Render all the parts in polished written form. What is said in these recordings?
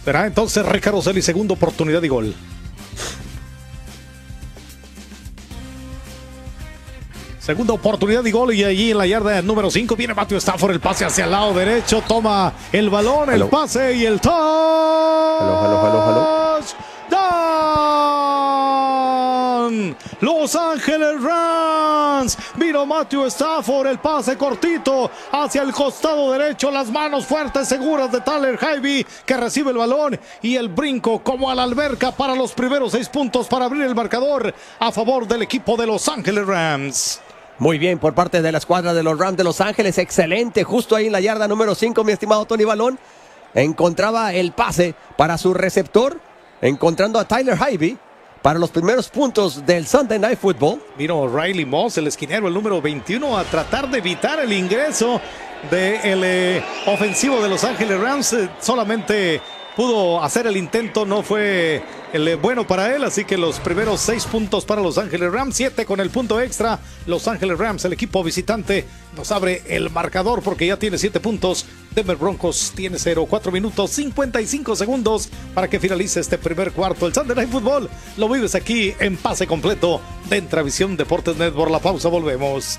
Será entonces Ricardo Celis, segunda oportunidad y gol. Segunda oportunidad y gol, y allí en la yarda número 5 viene Matthew Stafford, el pase hacia el lado derecho, toma el balón, el pase y el touch. Down. Los Ángeles Rams. Vino Matthew Stafford, el pase cortito hacia el costado derecho, las manos fuertes, seguras de Tyler Higbee, que recibe el balón, y el brinco como a la alberca para los primeros 6 puntos para abrir el marcador a favor del equipo de Los Ángeles Rams. Muy bien por parte de la escuadra de los Rams de Los Ángeles, excelente, justo ahí en la yarda número 5, mi estimado Tony Balón, encontraba el pase para su receptor, encontrando a Tyler Higbee para los primeros puntos del Sunday Night Football. Vino Riley Moss, el esquinero, el número 21, a tratar de evitar el ingreso del ofensivo de Los Ángeles Rams. Solamente pudo hacer el intento, no fue el bueno para él, así que los primeros 6 puntos para Los Ángeles Rams, 7 con el punto extra. Los Ángeles Rams, el equipo visitante, nos abre el marcador porque ya tiene 7 puntos. Denver Broncos tiene 0, 4 minutos 55 segundos para que finalice este primer cuarto. El Sunday Night Football lo vives aquí en pase completo de Entravisión Deportes Network. La pausa, volvemos.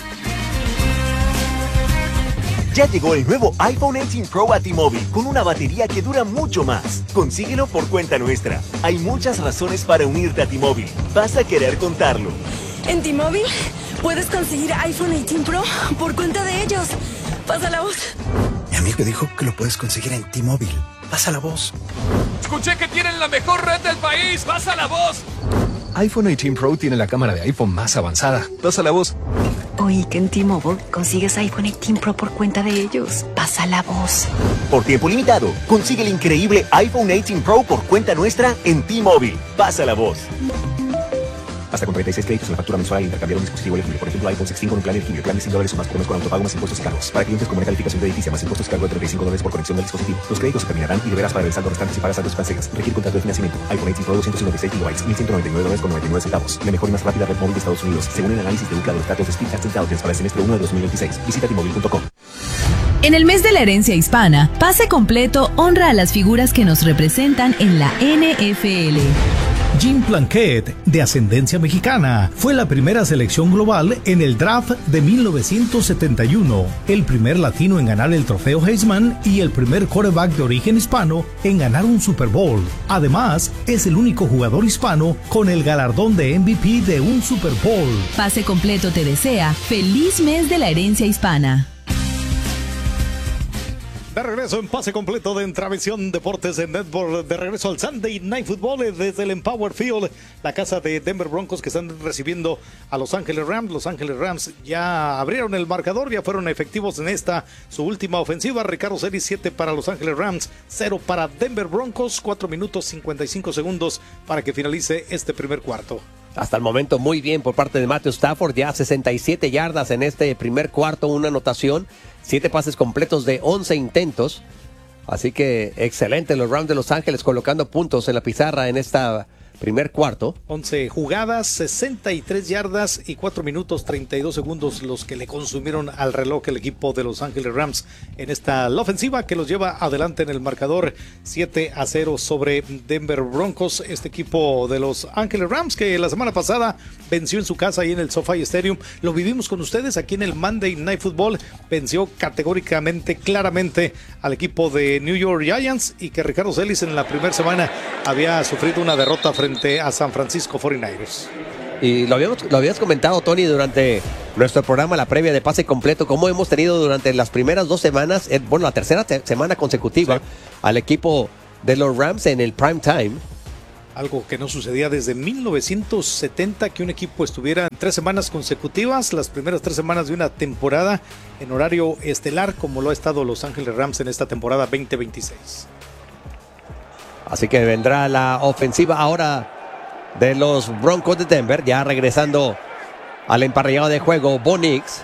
Ya llegó el nuevo iPhone 18 Pro a T-Mobile con una batería que dura mucho más. Consíguelo por cuenta nuestra. Hay muchas razones para unirte a T-Mobile. Vas a querer contarlo. En T-Mobile puedes conseguir iPhone 18 Pro por cuenta de ellos. Pasa la voz. Mi amigo dijo que lo puedes conseguir en T-Mobile. Pasa la voz. Escuché que tienen la mejor red del país. Pasa la voz. iPhone 18 Pro tiene la cámara de iPhone más avanzada. Pasa la voz. Oí que en T-Mobile consigues iPhone 18 Pro por cuenta de ellos. Pasa la voz. Por tiempo limitado, consigue el increíble iPhone 18 Pro por cuenta nuestra en T-Mobile. Pasa la voz. Hasta con 36 créditos en la factura mensual al intercambiar un dispositivo elegible. Por ejemplo, iPhone 16 con un plan elegible, plan de $100 o más por mes con autopago más impuestos y cargos. Para clientes con buena calificación crediticia más impuestos y cargo de $35 por conexión del dispositivo. Los créditos se terminarán y deberás pagar el saldo restante si pagas saldos cancelas. Requiere contrato de financiamiento. iPhone 18 Pro 256 GB, $1.199.99. La mejor y más rápida red móvil de Estados Unidos, según el análisis de UCLA de los datos de Speedtest Intelligence para el semestre 1 de 2026. Visita T-Mobile.com. En el mes de la herencia hispana, Pase Completo honra a las figuras que nos representan en la NFL. Jim Plunkett, de ascendencia mexicana, fue la primera selección global en el draft de 1971, el primer latino en ganar el trofeo Heisman y el primer quarterback de origen hispano en ganar un Super Bowl. Además, es el único jugador hispano con el galardón de MVP de un Super Bowl. Pase Completo te desea feliz mes de la herencia hispana. De regreso en pase completo de Entravisión Deportes en Network, de regreso al Sunday Night Football desde el Empower Field, la casa de Denver Broncos, que están recibiendo a Los Ángeles Rams. Los Ángeles Rams ya abrieron el marcador, ya fueron efectivos en esta, su última ofensiva. Ricardo Celis, 7 para Los Ángeles Rams, 0 para Denver Broncos, 4 minutos 55 segundos para que finalice este primer cuarto. Hasta el momento muy bien por parte de Matthew Stafford, ya 67 yardas en este primer cuarto, una anotación, 7 pases completos de 11 intentos. Así que excelente los Rams de Los Ángeles colocando puntos en la pizarra en esta primer cuarto. 11 jugadas, 63 yardas y 4 minutos 32 segundos los que le consumieron al reloj el equipo de Los Ángeles Rams en esta la ofensiva que los lleva adelante en el marcador 7-0 sobre Denver Broncos. Este equipo de Los Ángeles Rams que la semana pasada venció en su casa y en el SoFi Stadium. Lo vivimos con ustedes aquí en el Monday Night Football. Venció categóricamente, claramente al equipo de New York Giants, y que Ricardo Celis en la primera semana había sufrido una derrota frente a San Francisco 49ers. Y lo habías comentado, Tony, durante nuestro programa, la previa de Pase Completo, cómo hemos tenido durante las primeras 2 semanas, la tercera semana consecutiva, sí, al equipo de los Rams en el prime time. Algo que no sucedía desde 1970, que un equipo estuviera 3 semanas consecutivas, las primeras 3 semanas de una temporada, en horario estelar, como lo ha estado Los Ángeles Rams en esta temporada 2026. Así que vendrá la ofensiva ahora de los Broncos de Denver, ya regresando al emparrillado de juego, Bo Nix.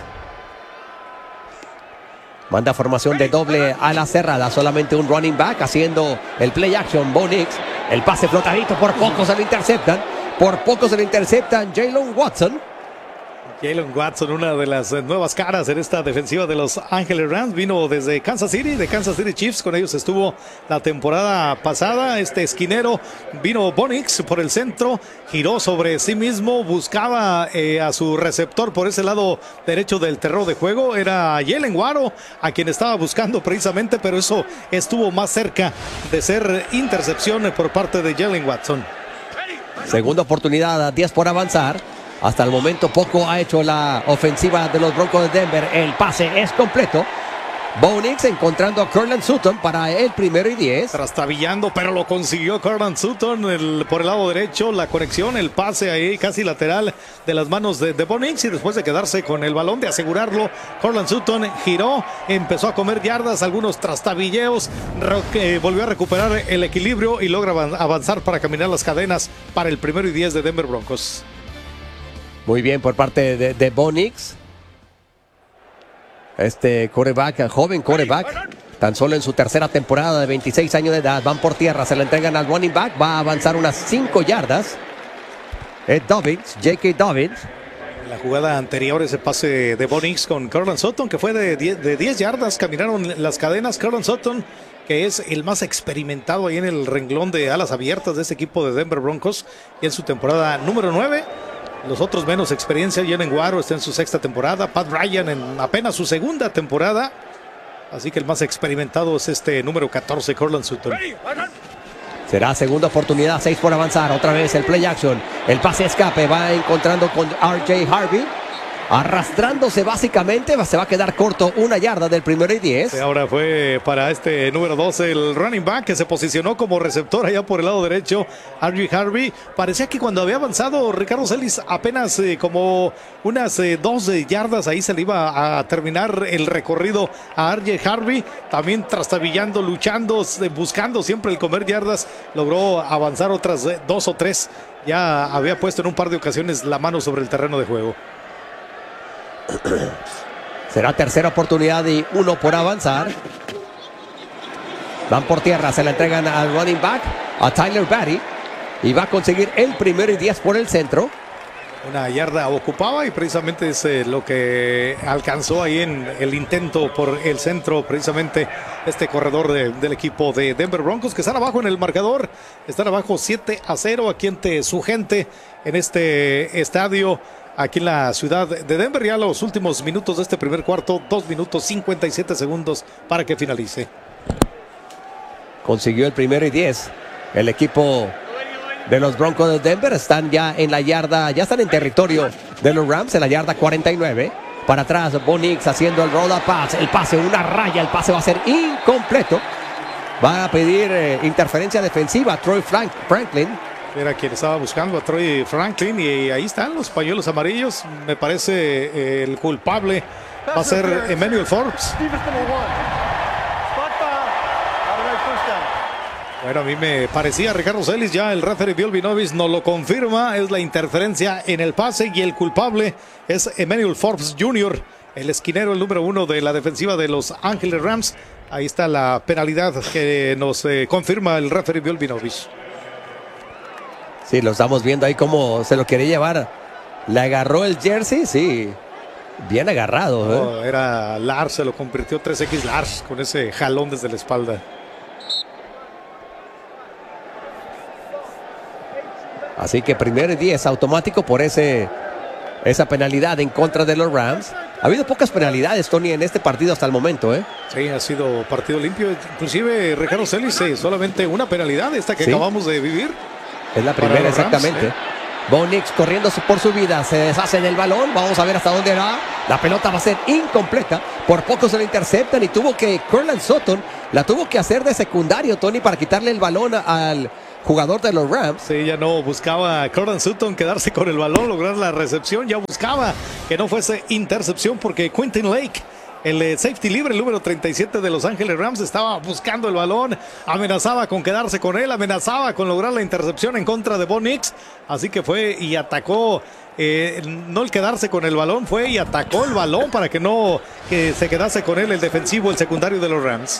Manda formación de doble a la cerrada, solamente un running back haciendo el play action, Bo Nix. El pase flotadito, por poco se lo interceptan. Por poco se lo interceptan Jalen Watson. Jalen Watson, una de las nuevas caras en esta defensiva de Los Ángeles Rams, vino desde Kansas City, de Kansas City Chiefs, con ellos estuvo la temporada pasada. Este esquinero vino Bo Nix por el centro, giró sobre sí mismo, buscaba a su receptor por ese lado derecho del terreno de juego, era Jalen Waro a quien estaba buscando precisamente, pero eso estuvo más cerca de ser intercepción por parte de Jalen Watson. Segunda oportunidad, 10 por avanzar. Hasta el momento poco ha hecho la ofensiva de los Broncos de Denver. El pase es completo. Bo Nix encontrando a Courtland Sutton para el 1 y 10. Trastabillando, pero lo consiguió Courtland Sutton por el lado derecho. La conexión, el pase ahí casi lateral de las manos de Bo Nix. Y después de quedarse con el balón, de asegurarlo, Courtland Sutton giró, empezó a comer yardas, algunos trastabilleos. Volvió a recuperar el equilibrio y logra avanzar para caminar las cadenas para el 1 y 10 de Denver Broncos. Muy bien por parte de Bo Nix. Este quarterback, joven quarterback, tan solo en su tercera temporada de 26 años de edad. Van por tierra, se la entregan al running back. Va a avanzar unas 5 yardas. Es Dobbins, J.K. Dobbins. La jugada anterior, ese pase de Bo Nix con Courtland Sutton, que fue de 10 yardas. Caminaron las cadenas. Courtland Sutton, que es el más experimentado ahí en el renglón de alas abiertas de este equipo de Denver Broncos. Y en su temporada número 9. Los otros menos experiencia. Jalen Waro está en su 6ª temporada. Pat Ryan en apenas su 2ª temporada. Así que el más experimentado es este número 14, Courtland Sutton. Será segunda oportunidad, 6 por avanzar. Otra vez el play action. El pase escape va encontrando con R.J. Harvey. Arrastrándose básicamente, se va a quedar corto 1 yarda del 1 y 10. Sí, ahora fue para este número 12 el running back que se posicionó como receptor allá por el lado derecho, R.J. Harvey. Parecía que cuando había avanzado Ricardo Celis apenas como unas 2 yardas, ahí se le iba a terminar el recorrido a R.J. Harvey. También trastabillando, luchando, buscando siempre el comer yardas. Logró avanzar otras 2 o 3. Ya había puesto en un par de ocasiones la mano sobre el terreno de juego. Será tercera oportunidad y 1 por avanzar. Van por tierra, se la entregan al running back, a Tyler Batty, y va a conseguir el 1 y 10 por el centro. 1 yarda ocupaba y precisamente es lo que alcanzó ahí en el intento por el centro, precisamente este corredor del equipo de Denver Broncos, que están abajo en el marcador. Están abajo 7-0 aquí ante su gente en este estadio aquí en la ciudad de Denver. Ya los últimos minutos de este primer cuarto, 2 minutos 57 segundos para que finalice. Consiguió el 1 y 10. El equipo de los Broncos de Denver están ya en la yarda, ya están en territorio de los Rams, en la yarda 49. Para atrás, Bo Nix haciendo el roll up pass. El pase, una raya, el pase va a ser incompleto. Va a pedir interferencia defensiva Troy Franklin. Era quien estaba buscando a Troy Franklin y ahí están los pañuelos amarillos. Me parece el culpable va a ser Emmanuel Forbes. Bueno, a mí me parecía Ricardo Celis, ya el referee Bill Vinovich nos lo confirma, es la interferencia en el pase y el culpable es Emmanuel Forbes Jr., el esquinero, el número 1 de la defensiva de Los Ángeles Rams. Ahí está la penalidad que nos confirma el referee Bill Vinovich. Sí, lo estamos viendo ahí como se lo quería llevar. Le agarró el jersey, sí. Bien agarrado. No, era Lars, se lo convirtió 3X Lars con ese jalón desde la espalda. Así que 1 y 10 automático por esa penalidad en contra de los Rams. Ha habido pocas penalidades, Tony, en este partido hasta el momento, ¿eh? Sí, ha sido partido limpio. Inclusive Ricardo Celis, solamente una penalidad, esta que acabamos de vivir. Es la primera, exactamente. Bo Nix corriendo por su vida, se deshace del balón. Vamos a ver hasta dónde va. La pelota va a ser incompleta. Por poco se la interceptan y Courtland Sutton la tuvo que hacer de secundario, Tony, para quitarle el balón al jugador de los Rams. Sí, ya no buscaba Courtland Sutton quedarse con el balón, lograr la recepción. Ya buscaba que no fuese intercepción porque Quentin Lake, el safety libre, el número 37 de Los Ángeles Rams, estaba buscando el balón, amenazaba con quedarse con él, amenazaba con lograr la intercepción en contra de Bo Nix. Así que fue y atacó, no el quedarse con el balón, fue y atacó el balón para que no se quedase con él el defensivo, el secundario de los Rams.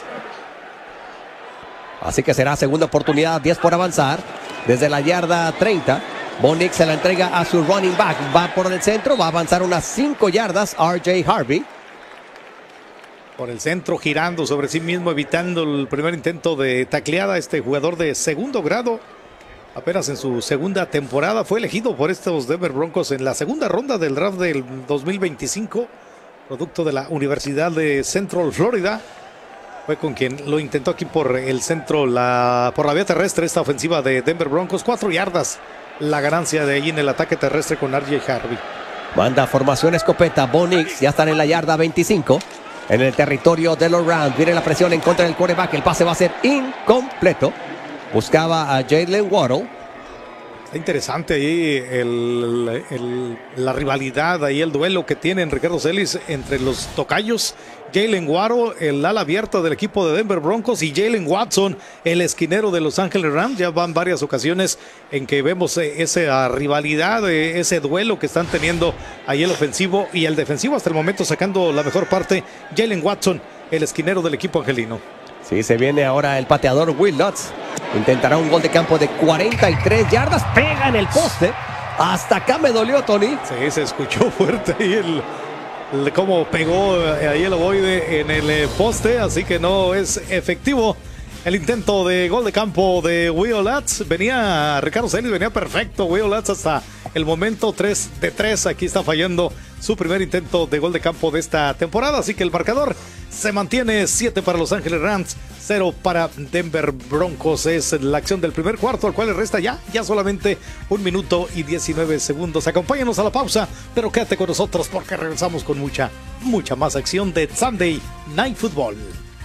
Así que será segunda oportunidad, 10 por avanzar, desde la yarda 30. Bo Nix se la entrega a su running back. Va por el centro, va a avanzar unas 5 yardas. RJ Harvey. Por el centro, girando sobre sí mismo, evitando el primer intento de tacleada. Este jugador de segundo grado, apenas en su segunda temporada, fue elegido por estos Denver Broncos en la segunda ronda del draft del 2025, producto de la Universidad de Central Florida. Fue con quien lo intentó aquí por el centro, por la vía terrestre, esta ofensiva de Denver Broncos. 4 yardas la ganancia de ahí en el ataque terrestre con RJ Harvey. Manda formación escopeta. Bo Nix ya están en la yarda 25. En el territorio de los Rams. Viene la presión en contra del quarterback. El pase va a ser incompleto. Buscaba a Jalen Waddle. Está interesante ahí la rivalidad, ahí el duelo que tienen Ricardo Celis entre los tocayos. Jalen Waddle, el ala abierta del equipo de Denver Broncos, y Jalen Watson, el esquinero de Los Ángeles Rams. Ya van varias ocasiones en que vemos esa rivalidad, ese duelo que están teniendo ahí el ofensivo y el defensivo, hasta el momento sacando la mejor parte. Jalen Watson, el esquinero del equipo angelino. Sí, se viene ahora el pateador Will Lutz. Intentará un gol de campo de 43 yardas. Pega en el poste. Hasta acá me dolió, Tony. Sí, se escuchó fuerte ahí cómo pegó ahí el ovoide en el poste. Así que no es efectivo el intento de gol de campo de Will Lutz. Ricardo Celis venía perfecto. Will Lutz hasta el momento 3 de 3. Aquí está fallando su primer intento de gol de campo de esta temporada. Así que el marcador se mantiene 7 para Los Ángeles Rams, 0 para Denver Broncos. Es la acción del primer cuarto, al cual le resta ya solamente 1 minuto y 19 segundos. Acompáñanos a la pausa, pero quédate con nosotros porque regresamos con mucha más acción de Sunday Night Football.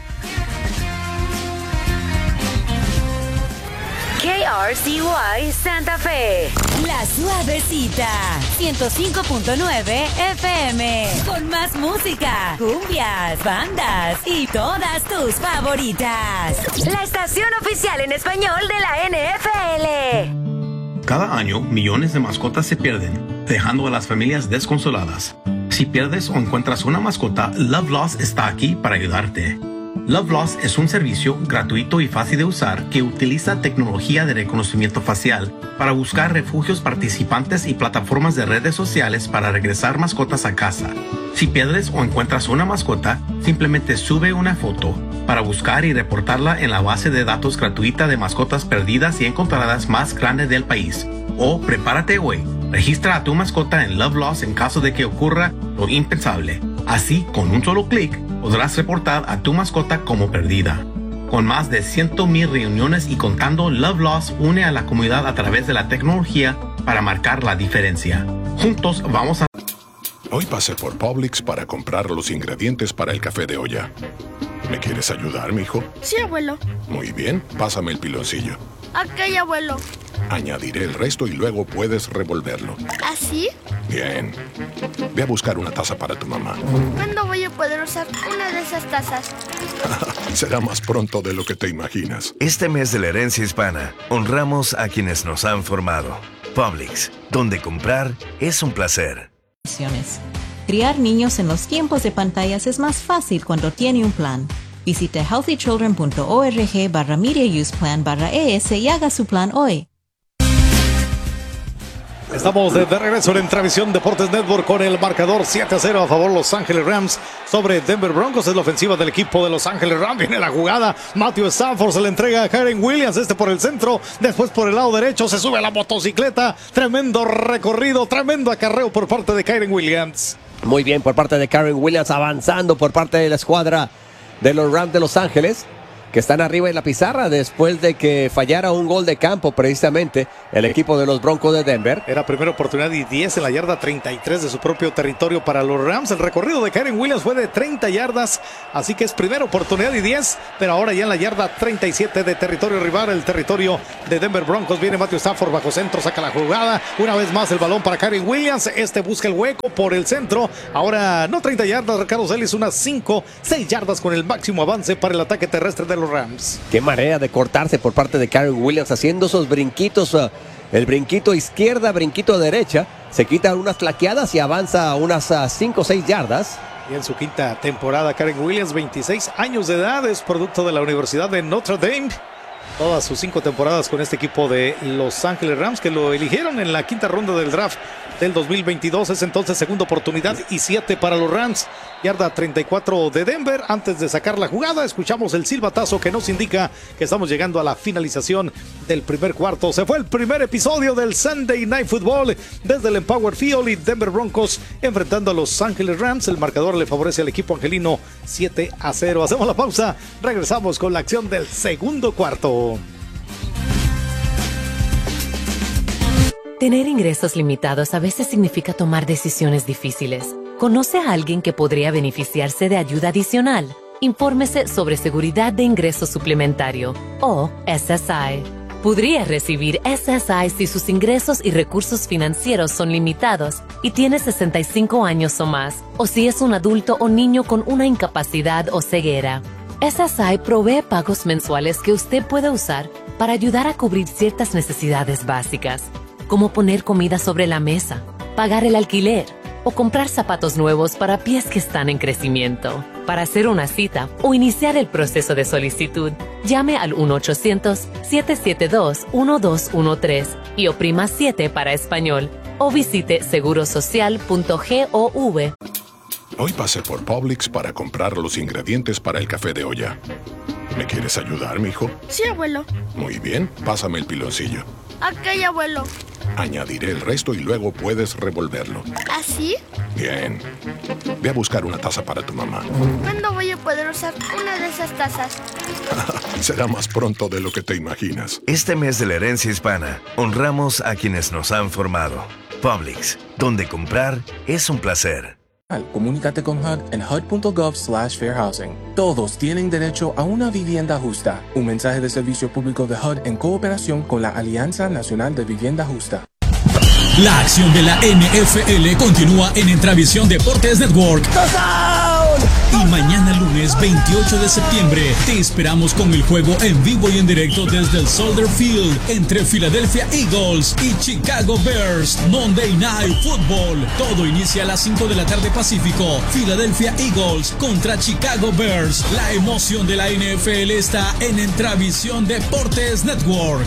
KRCY Santa Fe. La Suavecita. 105.9 FM. Con más música, cumbias, bandas y todas tus favoritas. La estación oficial en español de la NFL. Cada año, millones de mascotas se pierden, dejando a las familias desconsoladas. Si pierdes o encuentras una mascota, Love Lost está aquí para ayudarte. Love Lost es un servicio gratuito y fácil de usar que utiliza tecnología de reconocimiento facial para buscar refugios participantes y plataformas de redes sociales para regresar mascotas a casa. Si pierdes o encuentras una mascota, simplemente sube una foto para buscar y reportarla en la base de datos gratuita de mascotas perdidas y encontradas más grande del país. O prepárate hoy. Registra a tu mascota en Love Lost en caso de que ocurra lo impensable. Así, con un solo clic, podrás reportar a tu mascota como perdida. Con más de 100,000 reuniones y contando, Love Lost une a la comunidad a través de la tecnología para marcar la diferencia. Juntos vamos a... Hoy pasé por Publix para comprar los ingredientes para el café de olla. ¿Me quieres ayudar, mijo? Sí, abuelo. Muy bien, pásame el piloncillo. Ok, abuelo. Añadiré el resto y luego puedes revolverlo. ¿Así? Bien. Ve a buscar una taza para tu mamá. ¿Cuándo voy a poder usar una de esas tazas? Será más pronto de lo que te imaginas. Este mes de la herencia hispana, honramos a quienes nos han formado. Publix, donde comprar es un placer. Criar niños en los tiempos de pantallas es más fácil cuando tiene un plan. Visite healthychildren.org/MediaUsePlan/ES y haga su plan hoy. Estamos de regreso en Travisión Deportes Network con el marcador 7-0 a favor Los Ángeles Rams sobre Denver Broncos. Es la ofensiva del equipo de Los Ángeles Rams. Viene la jugada. Matthew Stafford se le entrega a Kyren Williams. Por el centro, después por el lado derecho. Se sube a la motocicleta. Tremendo recorrido, tremendo acarreo por parte de Kyren Williams. Muy bien por parte de Kyren Williams, avanzando por parte de la escuadra de los Rams de Los Ángeles, que están arriba en la pizarra después de que fallara un gol de campo precisamente el equipo de los Broncos de Denver. Era primera oportunidad y 10 en la yarda 33 de su propio territorio para los Rams. El recorrido de Kyren Williams fue de 30 yardas, así que es primera oportunidad y 10, pero ahora ya en la yarda 37 de territorio rival, el territorio de Denver Broncos. Viene Matthew Stafford bajo centro, saca la jugada, una vez más el balón para Kyren Williams. Busca el hueco por el centro, ahora no 30 yardas, Ricardo Celis, unas 5-6 yardas con el máximo avance para el ataque terrestre de los Rams. Qué manera de cortarse por parte de Kyren Williams, haciendo esos brinquitos, el brinquito izquierda, brinquito derecha, se quita unas tlaqueadas y avanza unas 5 o 6 yardas. Y en su quinta temporada, Kyren Williams, 26 años de edad, es producto de la Universidad de Notre Dame. todas sus 5 temporadas con este equipo de Los Ángeles Rams, que lo eligieron en la quinta ronda del draft del 2022. Es entonces segunda oportunidad y 7 para los Rams. Yarda 34 de Denver. Antes de sacar la jugada, escuchamos el silbatazo que nos indica que estamos llegando a la finalización del primer cuarto. Se fue el primer episodio del Sunday Night Football desde el Empower Field y Denver Broncos enfrentando a Los Ángeles Rams. El marcador le favorece al equipo angelino 7-0. Hacemos la pausa. Regresamos con la acción del segundo cuarto. Tener ingresos limitados a veces significa tomar decisiones difíciles. ¿Conoce a alguien que podría beneficiarse de ayuda adicional? Infórmese sobre seguridad de ingreso suplementario o SSI. Podría recibir SSI si sus ingresos y recursos financieros son limitados y tiene 65 años o más, o si es un adulto o niño con una incapacidad o ceguera. SSI provee pagos mensuales que usted puede usar para ayudar a cubrir ciertas necesidades básicas, como poner comida sobre la mesa, pagar el alquiler o comprar zapatos nuevos para pies que están en crecimiento. Para hacer una cita o iniciar el proceso de solicitud, llame al 1-800-772-1213 y oprima 7 para español o visite segurosocial.gov. Hoy pasé por Publix para comprar los ingredientes para el café de olla. ¿Me quieres ayudar, mijo? Sí, abuelo. Muy bien, pásame el piloncillo. Ok, abuelo. Añadiré el resto y luego puedes revolverlo. ¿Así? Bien. Ve a buscar una taza para tu mamá. ¿Cuándo voy a poder usar una de esas tazas? Será más pronto de lo que te imaginas. Este mes de la herencia hispana, honramos a quienes nos han formado. Publix, donde comprar es un placer. Comunícate con HUD en HUD.gov/fairhousing. Todos tienen derecho a una vivienda justa. Un mensaje de servicio público de HUD en cooperación con la Alianza Nacional de Vivienda Justa. La acción de la NFL continúa en Entravisión Deportes Network. Y mañana lunes 28 de septiembre te esperamos con el juego en vivo y en directo desde el Soldier Field entre Philadelphia Eagles y Chicago Bears. Monday Night Football. Todo inicia a las 5 de la tarde Pacífico. Philadelphia Eagles contra Chicago Bears. La emoción de la NFL está en Entravisión Deportes Network.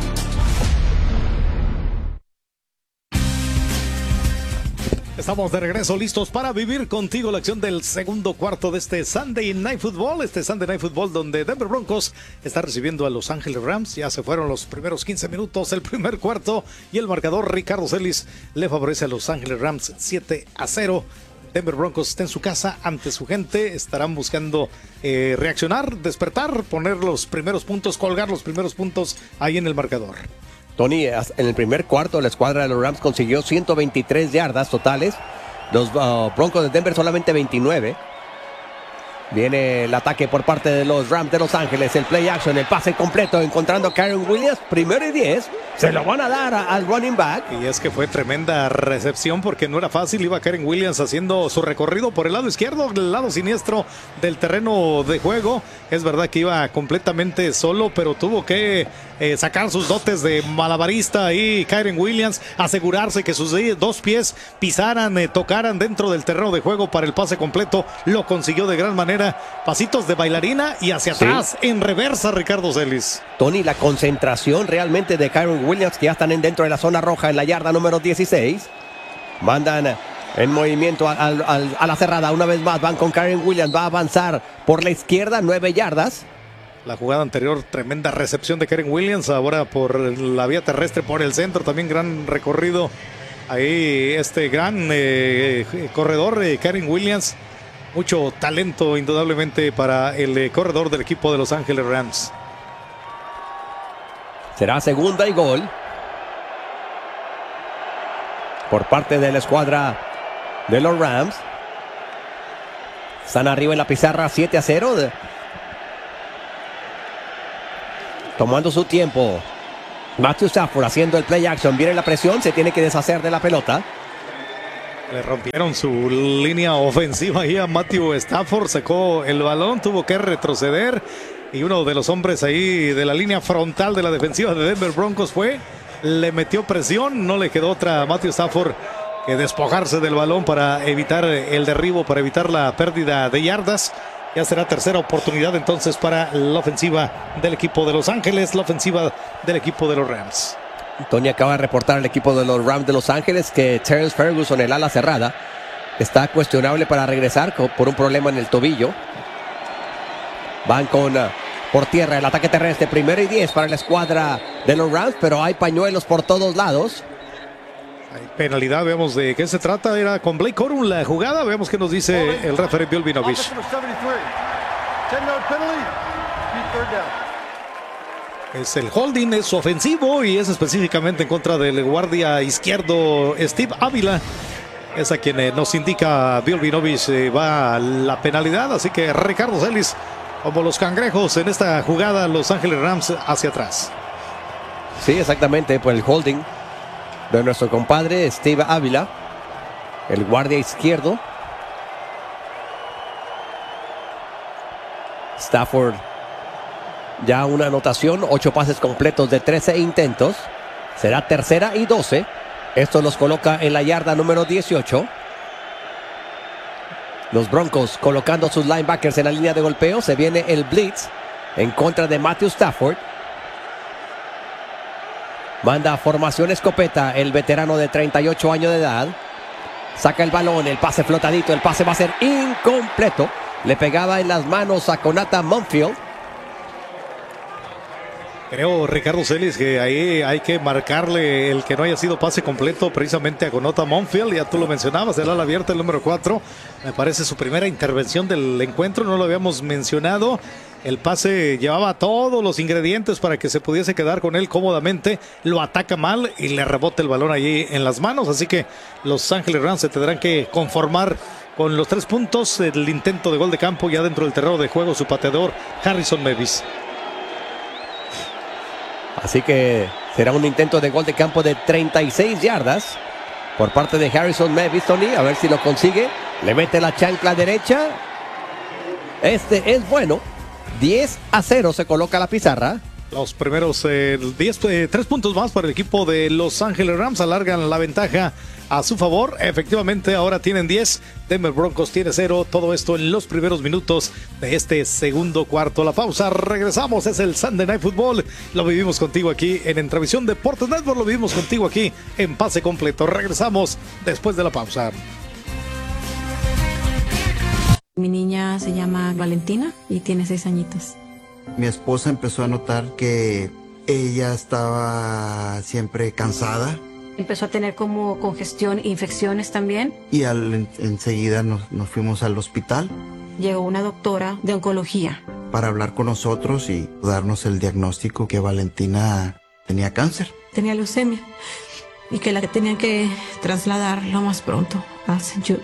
Estamos de regreso, listos para vivir contigo la acción del segundo cuarto de este Sunday Night Football. Este Sunday Night Football donde Denver Broncos está recibiendo a Los Ángeles Rams. Ya se fueron los primeros 15 minutos, el primer cuarto. Y el marcador Ricardo Celis le favorece a Los Ángeles Rams 7-0. Denver Broncos está en su casa ante su gente. Estarán buscando reaccionar, despertar, poner los primeros puntos, colgar los primeros puntos ahí en el marcador. Tony, en el primer cuarto la escuadra de los Rams consiguió 123 yardas totales. Los Broncos de Denver solamente 29. Viene el ataque por parte de los Rams de Los Ángeles. El play action, el pase completo, encontrando a Kyren Williams. Primero y 10. Se lo van a dar al running back. Y es que fue tremenda recepción porque no era fácil. Iba Kyren Williams haciendo su recorrido por el lado izquierdo, el lado siniestro del terreno de juego. Es verdad que iba completamente solo, pero tuvo que sacar sus dotes de malabarista ahí Kyren Williams, asegurarse que sus dos pies pisaran, tocaran dentro del terreno de juego para el pase completo. Lo consiguió de gran manera. Pasitos de bailarina y hacia atrás, en reversa, Ricardo Celis. Tony, la concentración realmente de Kyren Williams, que ya están dentro de la zona roja en la yarda número 16. Mandan en movimiento a la cerrada. Una vez más van con Kyren Williams. Va a avanzar por la izquierda, 9 yardas. La jugada anterior, tremenda recepción de Kyren Williams. Ahora por la vía terrestre, por el centro, también gran recorrido. Ahí este gran corredor, Kyren Williams. Mucho talento indudablemente para el corredor del equipo de Los Ángeles Rams. Será segunda y gol por parte de la escuadra de los Rams. Están arriba en la pizarra 7-0. Tomando su tiempo. Matthew Stafford haciendo el play action. Viene la presión, se tiene que deshacer de la pelota. Le rompieron su línea ofensiva ahí a Matthew Stafford, sacó el balón, tuvo que retroceder y uno de los hombres ahí de la línea frontal de la defensiva de Denver Broncos le metió presión, no le quedó otra a Matthew Stafford que despojarse del balón para evitar el derribo, para evitar la pérdida de yardas. Ya será tercera oportunidad entonces para la ofensiva del equipo de Los Ángeles, la ofensiva del equipo de los Rams. Tony acaba de reportar al equipo de los Rams de Los Ángeles que Terrence Ferguson, el ala cerrada, está cuestionable para regresar por un problema en el tobillo. Van con por tierra el ataque terrestre, 1st y 10 para la escuadra de los Rams, pero hay pañuelos por todos lados. Hay penalidad, veamos de qué se trata. Era con Blake Corum la jugada. Veamos qué nos dice el referee Bill Vinovich. Es el holding, es ofensivo y es específicamente en contra del guardia izquierdo Steve Ávila. Es a quien nos indica Bill Vinovich va la penalidad. Así que Ricardo Celis, como los cangrejos en esta jugada, Los Ángeles Rams hacia atrás. Sí, exactamente, por el holding de nuestro compadre Steve Ávila, el guardia izquierdo. Stafford, ya una anotación, 8 pases completos de 13 intentos. Será 3rd y 12. Esto los coloca en la yarda número 18. Los Broncos colocando sus linebackers en la línea de golpeo. Se viene el blitz en contra de Matthew Stafford. Manda formación escopeta el veterano de 38 años de edad. Saca el balón, el pase flotadito, el pase va a ser incompleto. Le pegaba en las manos a Konata Monfield. Creo, Ricardo Celis, que ahí hay que marcarle el que no haya sido pase completo precisamente a Konata Monfield. Ya tú lo mencionabas, el ala abierta, el número 4. Me parece su primera intervención del encuentro, no lo habíamos mencionado. El pase llevaba todos los ingredientes para que se pudiese quedar con él cómodamente. Lo ataca mal y le rebota el balón allí en las manos. Así que Los Ángeles Rams se tendrán que conformar con los 3 puntos. El intento de gol de campo ya dentro del terreno de juego, su pateador Harrison Mevis. Así que será un intento de gol de campo de 36 yardas por parte de Harrison Mevis, Tony. A ver si lo consigue. Le mete la chancla derecha. Este es bueno. 10-0 se coloca la pizarra. Los primeros 3 puntos más para el equipo de Los Ángeles Rams. Alargan la ventaja a su favor. Efectivamente, ahora tienen 10. Denver Broncos tiene 0. Todo esto en los primeros minutos de este segundo cuarto. La pausa. Regresamos. Es el Sunday Night Football. Lo vivimos contigo aquí en Entravisión Deportes Network. Lo vivimos contigo aquí en Pase Completo. Regresamos después de la pausa. Mi niña se llama Valentina y tiene 6 añitos. Mi esposa empezó a notar que ella estaba siempre cansada. Empezó a tener como congestión e infecciones también. Y enseguida nos fuimos al hospital. Llegó una doctora de oncología para hablar con nosotros y darnos el diagnóstico que Valentina tenía cáncer. Tenía leucemia y que la tenían que trasladar lo más pronto a St. Jude.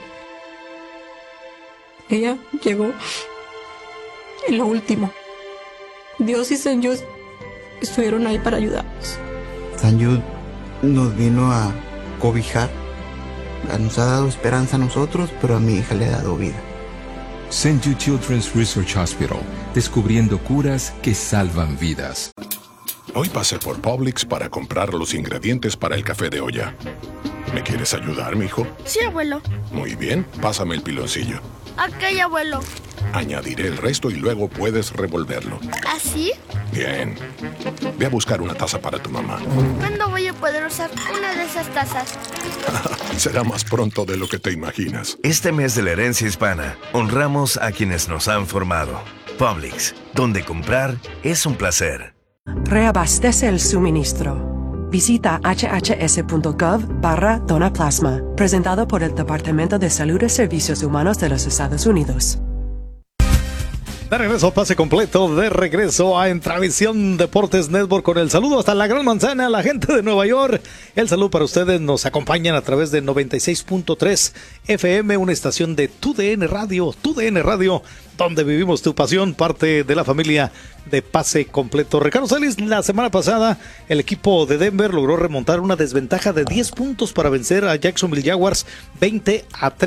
Ella llegó en lo último. Dios y St. Jude estuvieron ahí para ayudarnos. St. Jude nos vino a cobijar. Nos ha dado esperanza a nosotros, pero a mi hija le ha dado vida. St. Jude Children's Research Hospital, descubriendo curas que salvan vidas. Hoy pasé por Publix para comprar los ingredientes para el café de olla. ¿Me quieres ayudar, mijo? Sí, abuelo. Muy bien, pásame el piloncillo. Ok, abuelo. Añadiré el resto y luego puedes revolverlo. ¿Así? Bien. Ve a buscar una taza para tu mamá. ¿Cuándo voy a poder usar una de esas tazas? Será más pronto de lo que te imaginas. Este mes de la herencia hispana, honramos a quienes nos han formado. Publix, donde comprar es un placer. Reabastece el suministro. Visita hhs.gov/donaplasma, presentado por el Departamento de Salud y Servicios Humanos de los Estados Unidos. De regreso, Pase Completo, de regreso a Entravisión Deportes Network con el saludo hasta la Gran Manzana, la gente de Nueva York. El saludo para ustedes, nos acompañan a través de 96.3 FM, una estación de TUDN Radio, donde vivimos tu pasión, parte de la familia de Pase Completo. Ricardo Celis, la semana pasada el equipo de Denver logró remontar una desventaja de 10 puntos para vencer a Jacksonville Jaguars 20-3.